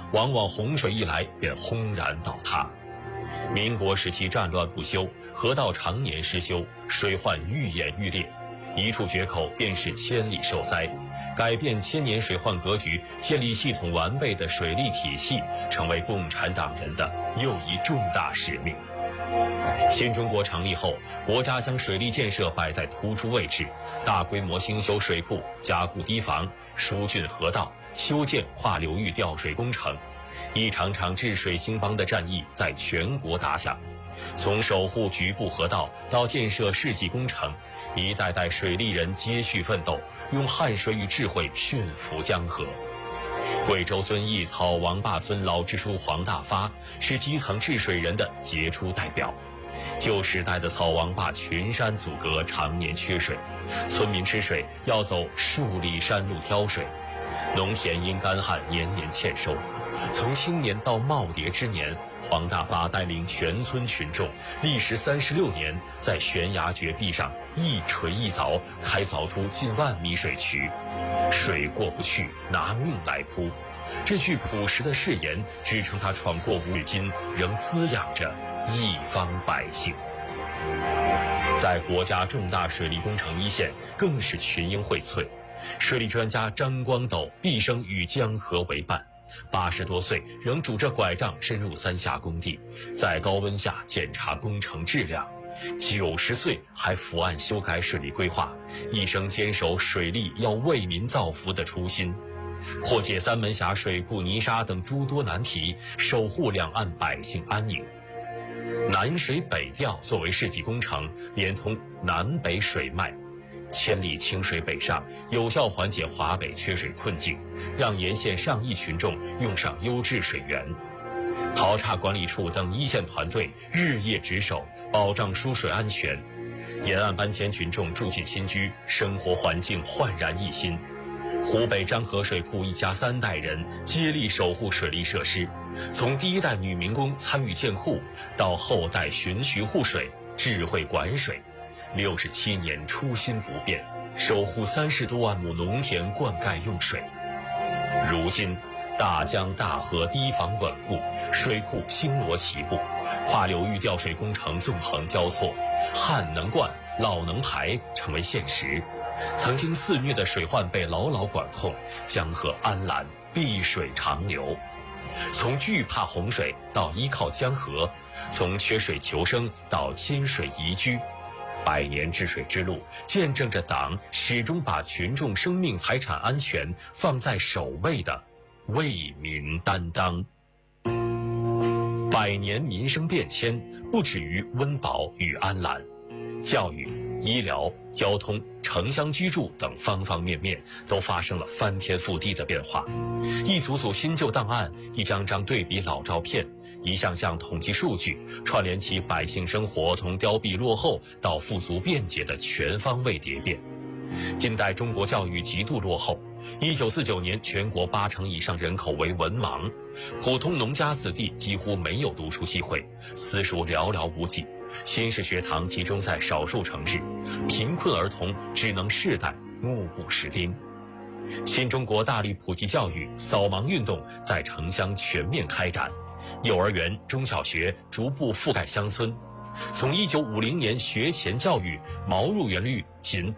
往往洪水一来便轰然倒塌。民国时期战乱不休，河道常年失修，水患愈演愈烈，一处决口便是千里受灾。改变千年水患格局，建立系统完备的水利体系，成为共产党人的又一重大使命。新中国成立后，国家将水利建设摆在突出位置，大规模兴修水库，加固堤防，疏浚河道，修建跨流域调水工程。一场场治水兴邦的战役在全国打响，从守护局部河道到建设世纪工程，一代代水利人接续奋斗，用汗水与智慧驯服江河。贵州遵义草王坝村老支书黄大发是基层治水人的杰出代表。旧时代的草王坝群山阻隔，常年缺水，村民吃水要走数里山路挑水，农田因干旱年年欠收。从青年到耄耋之年，黄大发带领全村群众，历时36年，在悬崖绝壁上一锤一凿，开凿出近万米水渠。水过不去，拿命来铺。这句朴实的誓言，支撑他闯过至今，仍滋养着一方百姓。在国家重大水利工程一线，更是群英荟萃。水利专家张光斗毕生与江河为伴，80多岁仍拄着拐杖深入三峡工地，在高温下检查工程质量；90岁还伏案修改水利规划，一生坚守水利要为民造福的初心，破解三门峡水库泥沙等诸多难题，守护两岸百姓安宁。南水北调作为世纪工程，连通南北水脉，千里清水北上，有效缓解华北缺水困境，让沿线上亿群众用上优质水源。淘岔管理处等一线团队日夜值守，保障输水安全。沿岸搬迁群众住进新居，生活环境焕然一新。湖北漳河水库一家3代人接力守护水利设施，从第一代女民工参与建库，到后代循渠护水、智慧管水，67年初心不变，守护30多万亩农田灌溉用水。如今，大江大河堤防稳固，水库星罗棋布，跨流域调水工程纵横交错，旱能灌，涝能排成为现实。曾经肆虐的水患被牢牢管控，江河安澜，碧水长流。从惧怕洪水到依靠江河，从缺水求生到亲水宜居，100年治水之路，见证着党始终把群众生命财产安全放在首位的为民担当。100年民生变迁，不止于温饱与安澜，教育、医疗、交通、城乡居住等方方面面都发生了翻天覆地的变化。一组组新旧档案，一张张对比老照片，一项项统计数据，串联起百姓生活从凋敝落后到富足便捷的全方位蝶变。近代中国教育极度落后，1949年全国80%以上人口为文盲，普通农家子弟几乎没有读书机会，私塾寥寥无几，新式学堂集中在少数城市，贫困儿童只能世代目不识丁。新中国大力普及教育，扫盲运动在城乡全面开展，幼儿园、中小学逐步覆盖乡村。从1950年学前教育毛入园率仅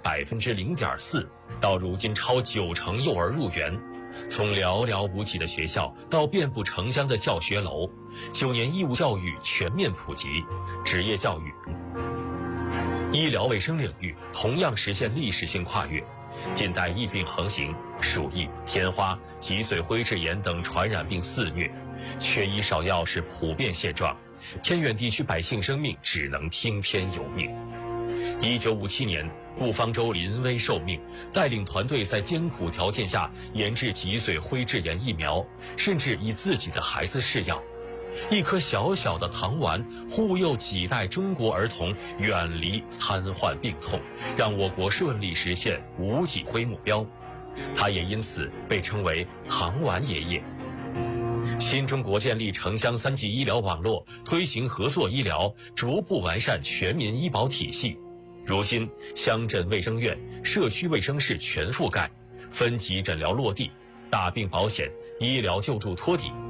0.4%，到如今超90%幼儿入园；从寥寥无几的学校到遍布城乡的教学楼，9年义务教育全面普及，职业教育、医疗卫生领域同样实现历史性跨越。近代疫病横行，鼠疫、天花、脊髓灰质炎等传染病肆虐，缺医少药是普遍现状，偏远地区百姓生命只能听天由命。1957年，顾方舟临危受命，带领团队在艰苦条件下研制脊髓灰质炎疫苗，甚至以自己的孩子试药。一颗小小的糖丸护佑几代中国儿童远离瘫痪病痛，让我国顺利实现无脊灰目标。他也因此被称为糖丸爷爷。新中国建立城乡3级医疗网络，推行合作医疗，逐步完善全民医保体系。如今，乡镇卫生院、社区卫生室全覆盖，分级诊疗落地，大病保险、医疗救助托底，